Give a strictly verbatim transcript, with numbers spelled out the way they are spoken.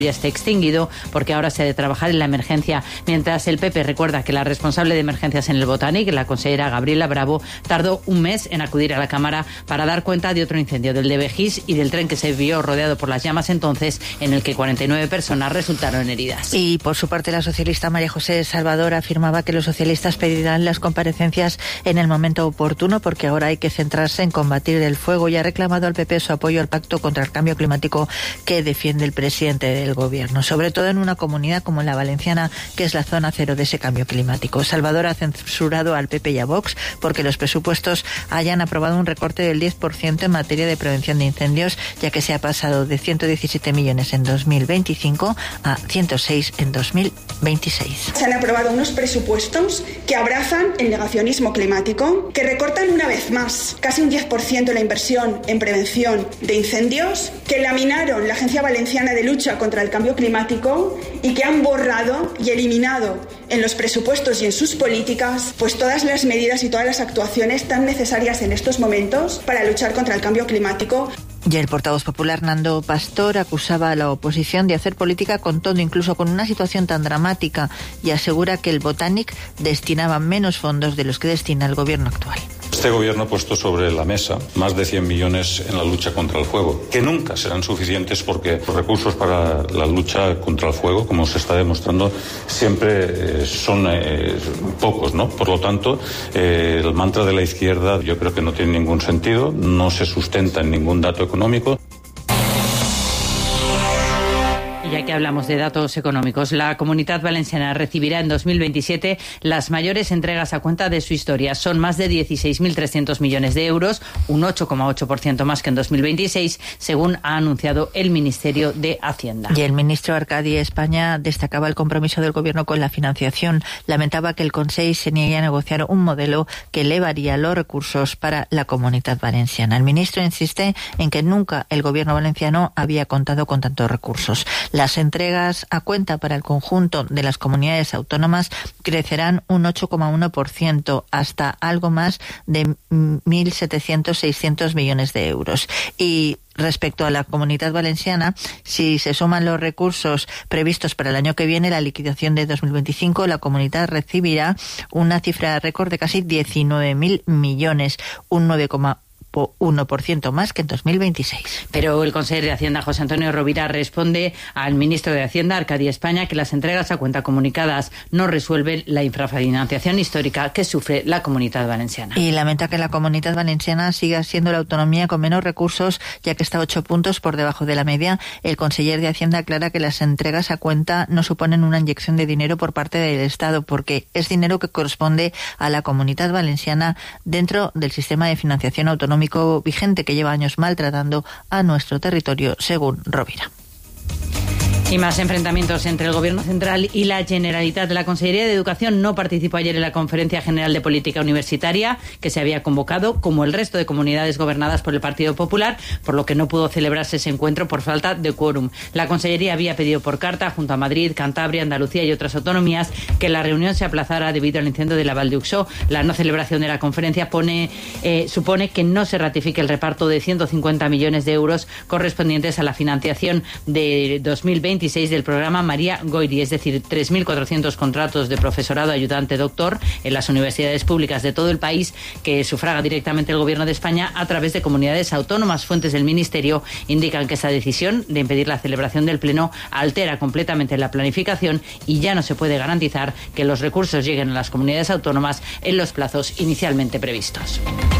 ya esté extinguido, porque ahora se ha de trabajar en la emergencia. Mientras el P P recuerda que la responsable de emergencias en el Botanic, la consejera Gabriela Bravo, tardó un mes en acudir a la Cámara para dar cuenta de otro incendio, del de Begís y del tren que se vio rodeado por las llamas entonces, en el que cuarenta y nueve personas resultaron heridas. Y por su parte la socialista María José Salvador afirmaba que los socialistas pedirán las comparecencias en el momento oportuno, porque ahora hay que centrarse en combatir el fuego, y ha reclamado al P P su apoyo al pacto contra el cambio climático que defiende el presidente del Gobierno, sobre todo en una comunidad como la valenciana, que es la zona cero de ese cambio climático. Salvador ha censurado al P P y a Vox porque los presupuestos hayan aprobado un recorte del diez por ciento en materia de prevención de incendios, ya que se ha pasado de ciento diecisiete millones en dos mil veinticinco a ciento seis en dos mil veintiséis. Se han aprobado unos presupuestos que abrazan el negacionismo climático, que recortan una vez más casi un diez por ciento la inversión en prevención de incendios, que laminaron la Agencia Valenciana de Lucha contra el Cambio Climático y que han borrado y eliminado en los presupuestos y en sus políticas pues todas las medidas y todas las actuaciones tan necesarias en estos momentos para luchar contra el cambio climático. Y el portavoz popular Nando Pastor acusaba a la oposición de hacer política con todo, incluso con una situación tan dramática, y asegura que el Botanic destinaba menos fondos de los que destina el gobierno actual. Este gobierno ha puesto sobre la mesa más de cien millones en la lucha contra el fuego, que nunca serán suficientes porque los recursos para la lucha contra el fuego, como se está demostrando, siempre eh, son eh, pocos, ¿no? Por lo tanto, eh, el mantra de la izquierda yo creo que no tiene ningún sentido, no se sustenta en ningún dato económico. Ya que hablamos de datos económicos, la Comunidad Valenciana recibirá en dos mil veintisiete las mayores entregas a cuenta de su historia. Son más de dieciséis mil trescientos millones de euros, un ocho coma ocho por ciento más que en dos mil veintiséis, según ha anunciado el Ministerio de Hacienda. Y el ministro Arcadi España destacaba el compromiso del Gobierno con la financiación. Lamentaba que el Consell se niegue a negociar un modelo que elevaría los recursos para la Comunidad Valenciana. El ministro insiste en que nunca el Gobierno valenciano había contado con tantos recursos. Las entregas a cuenta para el conjunto de las comunidades autónomas crecerán un ocho coma uno por ciento hasta algo más de mil setecientos, seiscientos millones de euros. Y respecto a la Comunidad Valenciana, si se suman los recursos previstos para el año que viene, la liquidación de dos mil veinticinco, la comunidad recibirá una cifra récord de casi diecinueve mil millones, un nueve coma uno por ciento más que en dos mil veintiséis. Pero el consejero de Hacienda, José Antonio Rovira, responde al ministro de Hacienda, Arcadi España, que las entregas a cuenta comunicadas no resuelven la infrafinanciación histórica que sufre la Comunidad Valenciana. Y lamenta que la Comunidad Valenciana siga siendo la autonomía con menos recursos, ya que está ocho puntos por debajo de la media. El consejero de Hacienda aclara que las entregas a cuenta no suponen una inyección de dinero por parte del Estado, porque es dinero que corresponde a la Comunidad Valenciana dentro del sistema de financiación autonómico vigente, que lleva años maltratando a nuestro territorio, según Rovira. Y más enfrentamientos entre el Gobierno central y la Generalitat. La Consellería de Educación no participó ayer en la Conferencia General de Política Universitaria que se había convocado, como el resto de comunidades gobernadas por el Partido Popular, por lo que no pudo celebrarse ese encuentro por falta de quórum. La Consellería había pedido por carta, junto a Madrid, Cantabria, Andalucía y otras autonomías, que la reunión se aplazara debido al incendio de la Val d'Uixó. La no celebración de la conferencia pone, eh, supone que no se ratifique el reparto de ciento cincuenta millones de euros correspondientes a la financiación de dos mil veinte del programa María Goyri, es decir, tres mil cuatrocientos contratos de profesorado ayudante doctor en las universidades públicas de todo el país que sufraga directamente el Gobierno de España a través de comunidades autónomas. Fuentes del Ministerio indican que esa decisión de impedir la celebración del Pleno altera completamente la planificación y ya no se puede garantizar que los recursos lleguen a las comunidades autónomas en los plazos inicialmente previstos.